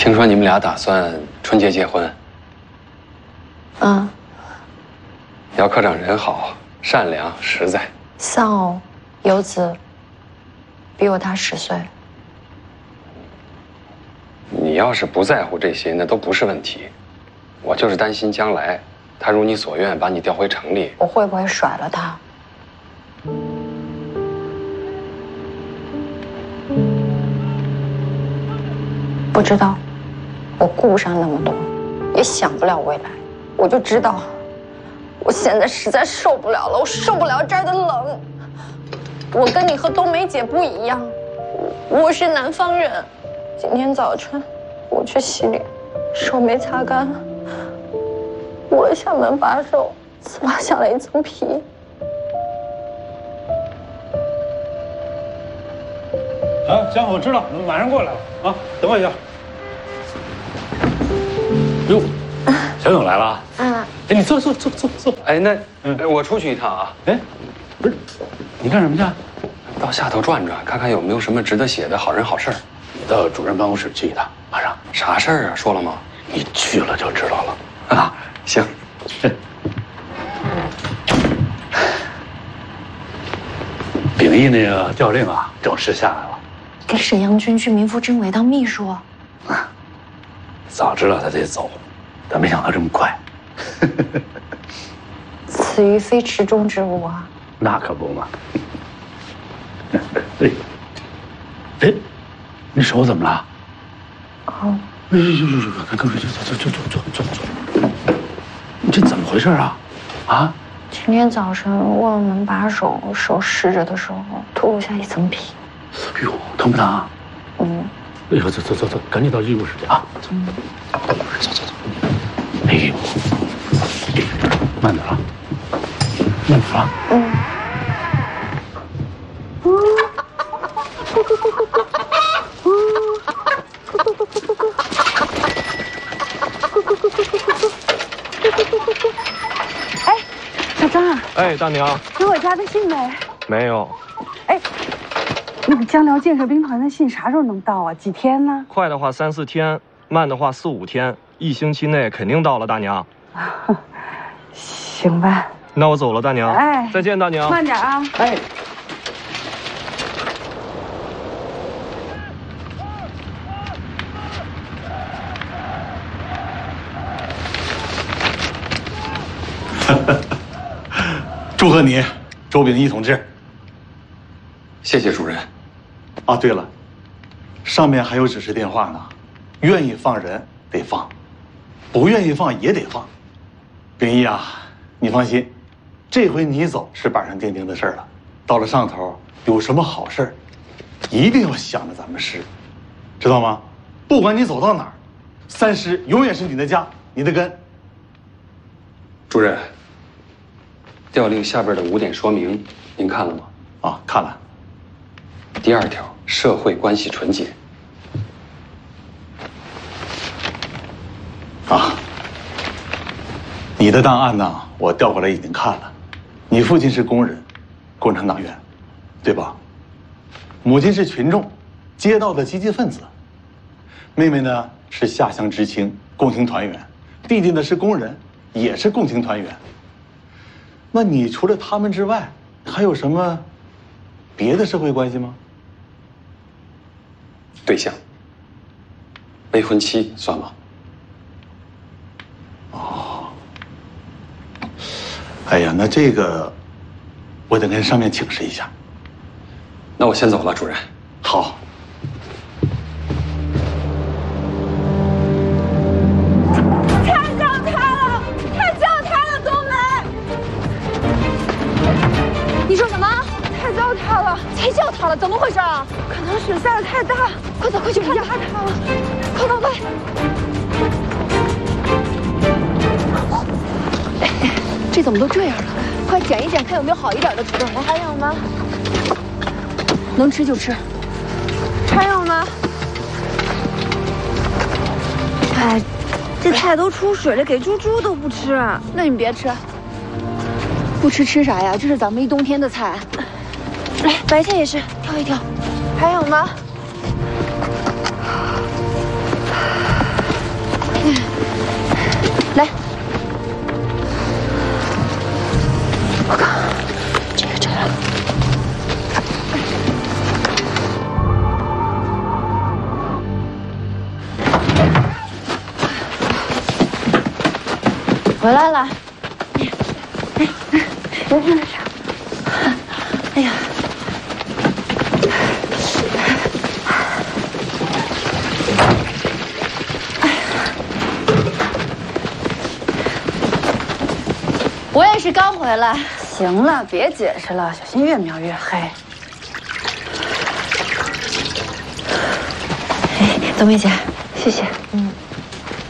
听说你们俩打算春节结婚。 嗯。 姚科长人好，善良实在。 丧偶，有子，比我大10岁。 你要是不在乎这些，那都不是问题。我就是担心将来他如你所愿把你调回城里， 我会不会甩了他？不知道，我顾不上那么多，也想不了未来。我就知道，我现在实在受不了了，我受不了这儿的冷。我跟你和冬梅姐不一样，我是南方人。今天早晨我去洗脸，手没擦干，捂了下门把手，刺拉下来一层皮。 啊，行，我知道，马上过来了啊，等我一下。哟，小勇来了。 嗯。 哎，你坐。 哎，那我出去一趟啊。 哎，不是，你干什么去？ 到下头转转，看看有没有什么值得写的好人好事儿。 你到主任办公室去一趟，马上。 啥事儿啊？说了吗？ 你去了就知道了。 啊，行。 秉义那个调令啊，正式下来了。 给沈阳军区民夫政委当秘书。 啊，早知道他得走，但没想到这么快。 此鱼非池中之物啊！ 那可不嘛。哎，你手怎么了？ 哦。 哎呦，坐。你这怎么回事啊？啊？ 今天早晨握了门把手，手湿着的时候吐露下一层皮。 哎呦，疼不疼啊？ 嗯。 哎呦，走，赶紧到医务室去啊！走。哎呦，慢点啊，慢点啊。嗯。 哎，小张啊！ 哎，大娘， 给我家的信没？ 没有。 哎，那个江辽建设兵团的信啥时候能到啊？几天呢？ 快的话3、4天，慢的话4、5天，1星期内肯定到了，大娘。 行吧。 那我走了，大娘。 哎， 再见，大娘。 慢点啊。哎。 祝贺你，周秉义同志。 谢谢主任。 啊，对了，上面还有指示电话呢，愿意放人得放，不愿意放也得放。秉义啊，你放心，这回你走是板上钉钉的事儿了。到了上头有什么好事儿，一定要想着咱们师，知道吗？不管你走到哪儿，3师永远是你的家，你的根。 主任，调令下边的5点说明，您看了吗？ 啊，看了。 第2条，社会关系纯洁。 啊，你的档案呢？我调过来已经看了。你父亲是工人，共产党员，对吧？母亲是群众，街道的积极分子。妹妹呢是下乡知青，共青团员。弟弟呢是工人，也是共青团员。那你除了他们之外，还有什么别的社会关系吗？ 对象，未婚妻算吗？ 哦，哎呀，那这个我得跟上面请示一下。 那我先走了，主任。 好。 才叫他了，怎么回事啊？ 可能水塞得太大， 快走，快去看压他了！ 快！这怎么都这样了？快检一检，看有没有好一点的土豆。还有吗？能吃就吃。 还有吗？哎，这菜都出水了，给猪都不吃。 那你们别吃。不吃啥呀？这是咱们一冬天的菜。来，白菜也是，挑一挑。 还有吗？ 回来了。没事。哎呀，我也是刚回来。行了，别解释了，小心越描越黑。哎，冬梅姐，谢谢。